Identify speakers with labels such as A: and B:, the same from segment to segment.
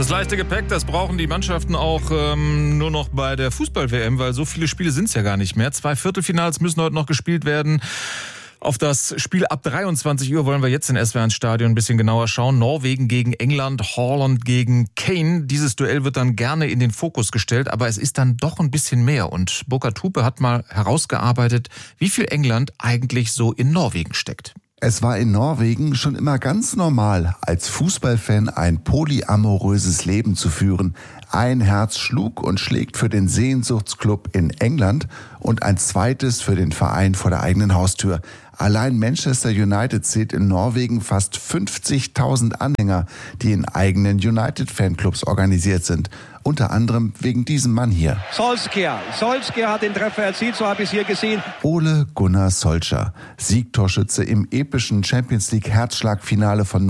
A: Das leichte Gepäck, das brauchen die Mannschaften auch nur noch bei der Fußball-WM, weil so viele Spiele sind es ja gar nicht mehr. 2 Viertelfinals müssen heute noch gespielt werden. Auf das Spiel ab 23 Uhr wollen wir jetzt in SWR1-Stadion ein bisschen genauer schauen. Norwegen gegen England, Haaland gegen Kane. Dieses Duell wird dann gerne in den Fokus gestellt, aber es ist dann doch ein bisschen mehr. Und Burkhard Hupe hat mal herausgearbeitet, wie viel England eigentlich so in Norwegen steckt.
B: Es war in Norwegen schon immer ganz normal, als Fußballfan ein polyamoröses Leben zu führen. Ein Herz schlug und schlägt für den Sehnsuchtsclub in England und ein zweites für den Verein vor der eigenen Haustür. Allein Manchester United zählt in Norwegen fast 50.000 Anhänger, die in eigenen United-Fanclubs organisiert sind. Unter anderem wegen diesem Mann hier.
C: Solskjaer hat den Treffer erzielt, so habe ich es hier gesehen.
B: Ole Gunnar Solskjaer, Siegtorschütze im epischen Champions League Herzschlagfinale von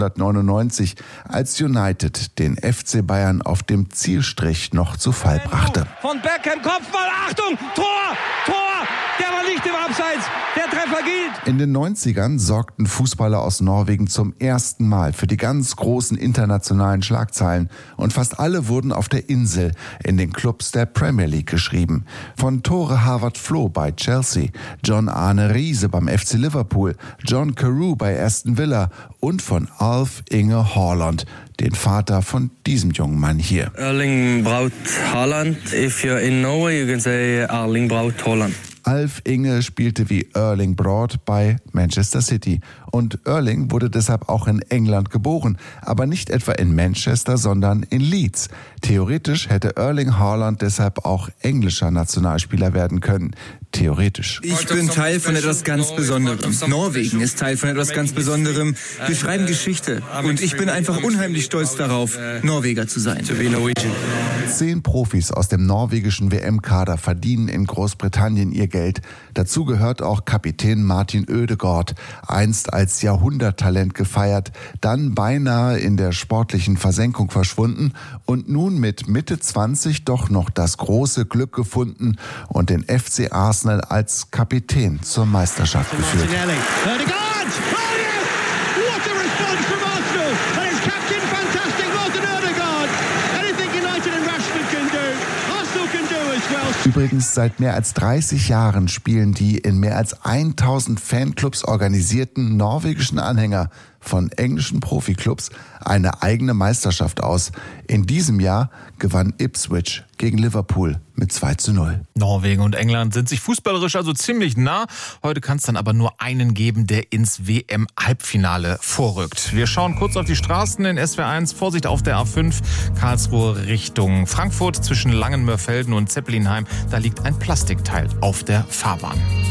B: 1999, als United den FC Bayern auf dem Zielstrich noch zu Fall brachte.
C: Von Beckham, Kopfball, Achtung, Tor! Der war nicht im Abseits, der Treffer gilt.
B: In den 90ern sorgten Fußballer aus Norwegen zum ersten Mal für die ganz großen internationalen Schlagzeilen und fast alle wurden auf der Insel in den Clubs der Premier League geschrieben. Von Tore Harvard Flo bei Chelsea, John Arne Riise beim FC Liverpool, John Carew bei Aston Villa und von Alf Inge Haaland, den Vater von diesem jungen Mann hier.
D: Erling Braut Haaland. If you're in Norway, you can say Erling Braut Haaland.
B: Alf Inge spielte wie Erling Braut bei Manchester City. Und Erling wurde deshalb auch in England geboren, aber nicht etwa in Manchester, sondern in Leeds. Theoretisch hätte Erling Haaland deshalb auch englischer Nationalspieler werden können. Theoretisch.
E: Ich bin Teil von etwas ganz Besonderem. Norwegen ist Teil von etwas ganz Besonderem. Wir schreiben Geschichte und ich bin einfach unheimlich stolz darauf, Norweger zu sein.
B: 10 Profis aus dem norwegischen WM-Kader verdienen in Großbritannien ihr Geld. Dazu gehört auch Kapitän Martin Ødegaard, einst als Jahrhunderttalent gefeiert, dann beinahe in der sportlichen Versenkung verschwunden und nun mit Mitte 20 doch noch das große Glück gefunden und den FC Arsenal als Kapitän zur Meisterschaft geführt. Übrigens, seit mehr als 30 Jahren spielen die in mehr als 1000 Fanclubs organisierten norwegischen Anhänger von englischen Profiklubs eine eigene Meisterschaft aus. In diesem Jahr gewann Ipswich gegen Liverpool mit 2:0.
A: Norwegen und England sind sich fußballerisch also ziemlich nah. Heute kann es dann aber nur einen geben, der ins WM-Halbfinale vorrückt. Wir schauen kurz auf die Straßen in SWR1. Vorsicht auf der A5, Karlsruhe Richtung Frankfurt zwischen Langenmörfelden und Zeppelinheim. Da liegt ein Plastikteil auf der Fahrbahn.